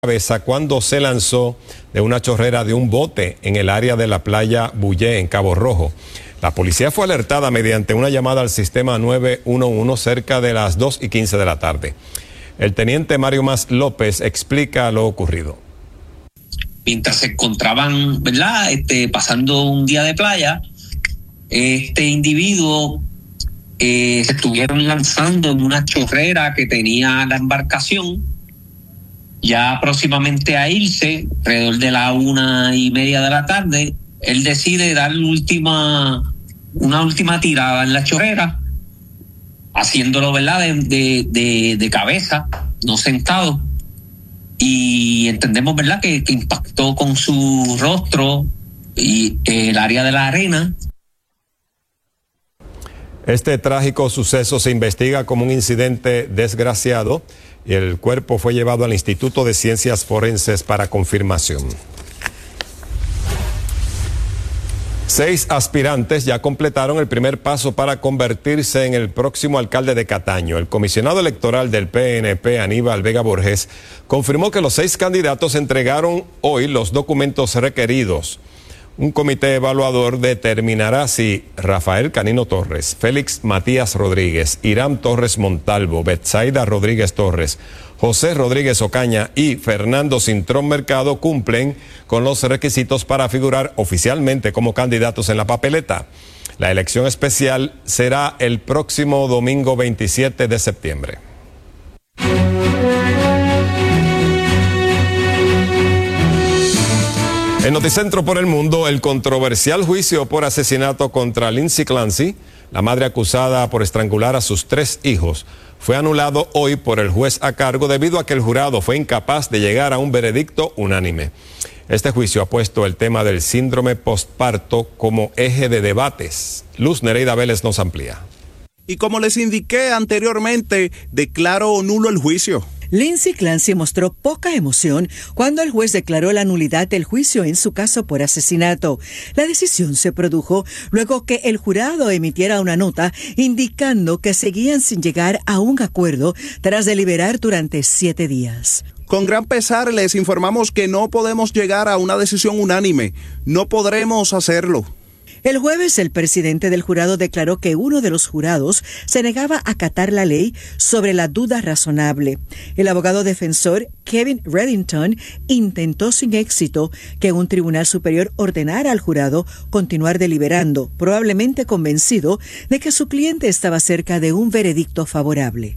cabeza cuando se lanzó de una chorrera de un bote en el área de la playa Bullé, en Cabo Rojo. La policía fue alertada mediante una llamada al sistema 911 cerca de las 2:15 de la tarde. El teniente Mario Mas López explica lo ocurrido. Mientras se encontraban, ¿verdad?, pasando un día de playa, este individuo se estuvieron lanzando en una chorrera que tenía la embarcación. Ya próximamente a irse, alrededor de la 1:30 de la tarde, él decide dar una última tirada en la chorrera, haciéndolo, ¿verdad?, de cabeza, no sentado. Y entendemos, ¿verdad?, que impactó con su rostro y el área de la arena. Este trágico suceso se investiga como un incidente desgraciado y el cuerpo fue llevado al Instituto de Ciencias Forenses para confirmación. 6 aspirantes ya completaron el primer paso para convertirse en el próximo alcalde de Cataño. El comisionado electoral del PNP, Aníbal Vega Borges, confirmó que los 6 candidatos entregaron hoy los documentos requeridos. Un comité evaluador determinará si Rafael Canino Torres, Félix Matías Rodríguez, Irán Torres Montalvo, Betsaida Rodríguez Torres, José Rodríguez Ocaña y Fernando Cintrón Mercado cumplen con los requisitos para figurar oficialmente como candidatos en la papeleta. La elección especial será el próximo domingo 27 de septiembre. En Noticentro por el Mundo, el controversial juicio por asesinato contra Lindsay Clancy, la madre acusada por estrangular a sus 3 hijos, fue anulado hoy por el juez a cargo debido a que el jurado fue incapaz de llegar a un veredicto unánime. Este juicio ha puesto el tema del síndrome postparto como eje de debates. Luz Nereida Vélez nos amplía. Y como les indiqué anteriormente, declaro nulo el juicio. Lindsay Clancy mostró poca emoción cuando el juez declaró la nulidad del juicio en su caso por asesinato. La decisión se produjo luego que el jurado emitiera una nota indicando que seguían sin llegar a un acuerdo tras deliberar durante 7 días. Con gran pesar les informamos que no podemos llegar a una decisión unánime. No podremos hacerlo. El jueves, el presidente del jurado declaró que uno de los jurados se negaba a acatar la ley sobre la duda razonable. El abogado defensor, Kevin Reddington, intentó sin éxito que un tribunal superior ordenara al jurado continuar deliberando, probablemente convencido de que su cliente estaba cerca de un veredicto favorable.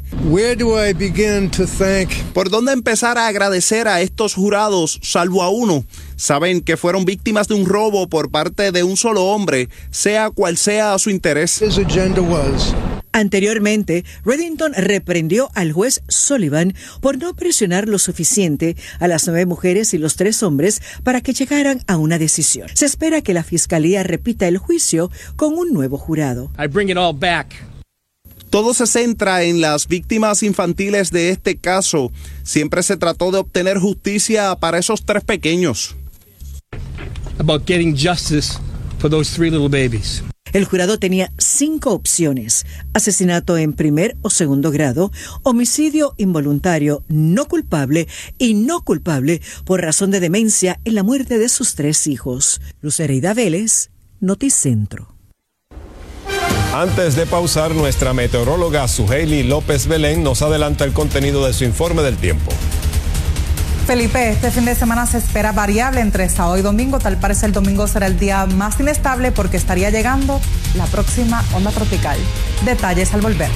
¿Por dónde empezar a agradecer a estos jurados, salvo a uno? Saben que fueron víctimas de un robo por parte de un solo hombre, sea cual sea su interés. Anteriormente, Reddington reprendió al juez Sullivan por no presionar lo suficiente a las 9 mujeres y los 3 hombres para que llegaran a una decisión. Se espera que la fiscalía repita el juicio con un nuevo jurado. I bring it all back. Todo se centra en las víctimas infantiles de este caso. Siempre se trató de obtener justicia para esos 3 pequeños. About getting justice for those 3 little babies. El jurado tenía 5 opciones: asesinato en primer o segundo grado, homicidio involuntario, no culpable y no culpable por razón de demencia en la muerte de sus 3 hijos. Luz Nereida Vélez, Noticentro. Antes de pausar, nuestra meteoróloga Suheili López Belén nos adelanta el contenido de su informe del tiempo. Felipe, este fin de semana se espera variable entre sábado y domingo. Tal parece el domingo será el día más inestable porque estaría llegando la próxima onda tropical. Detalles al volver.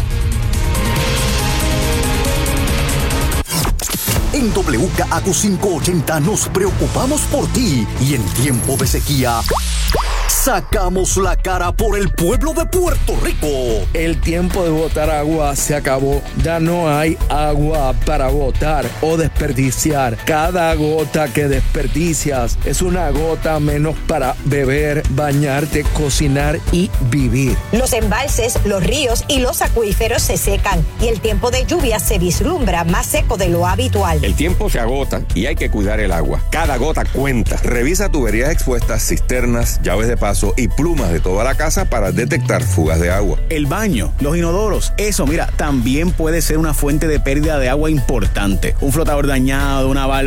En WKAQ 580 nos preocupamos por ti y en tiempo de sequía sacamos la cara por el pueblo de Puerto Rico. El tiempo de botar agua se acabó. Ya no hay agua para botar o desperdiciar. Cada gota que desperdicias es una gota menos para beber, bañarte, cocinar y vivir. Los embalses, los ríos y los acuíferos se secan y el tiempo de lluvia se vislumbra más seco de lo habitual. El tiempo se agota y hay que cuidar el agua. Cada gota cuenta. Revisa tuberías expuestas, cisternas, llaves de paso y plumas de toda la casa para detectar fugas de agua. El baño, los inodoros, eso, mira, también puede ser una fuente de pérdida de agua importante. Un flotador dañado, una válvula